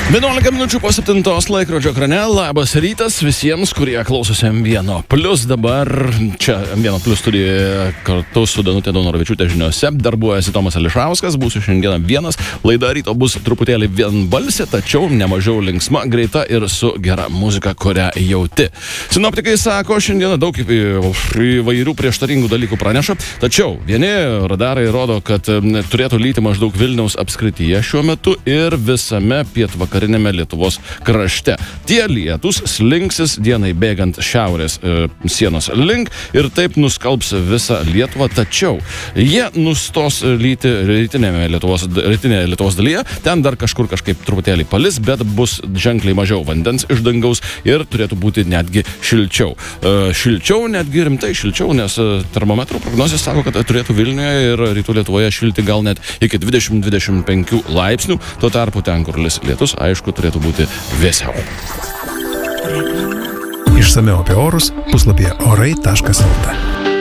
11 minučių po 7 laikrodžio ekrane. Labas rytas visiems, kurie klausosi M1 Plus. Dabar čia M1 Plus studijoje kartu su Danutė Daunoravičiūtė žiniose darbuojasi Tomas Ališauskas. Būsiu šiandieną vienas. Laida ryto bus truputėlį vienbalsė, tačiau nemažiau linksma, greita ir su gera muzika, kurią jauti. Sinoptikai sako, šiandieną daug įvairių prieštaringų dalykų praneša, tačiau vieni radarai rodo, kad turėtų lyti maždaug Vilniaus apskrityje šiuo metu ir visame pietvakarinėme Lietuvos krašte. Tie lietūs slinksis dienai bėgant šiaurės sienos link ir taip nuskalbs visą Lietuvą, tačiau jie nustos lyti rytinėje Lietuvos dalyje, ten dar kažkur kažkaip truputėlį palis, bet bus ženkliai mažiau vandens iš dangaus ir turėtų būti netgi šilčiau. Šilčiau, netgi rimtai šilčiau, nes termometrų prognozės sako, kad turėtų Vilniuje ir rytų Lietuvoje šilti gal net iki 20-25 laipsnių, tuo tarpu ten, kur lis lietus, aišku, turėtų būti vėsiau. Išsamiau apie orus puslapyje orai.lt.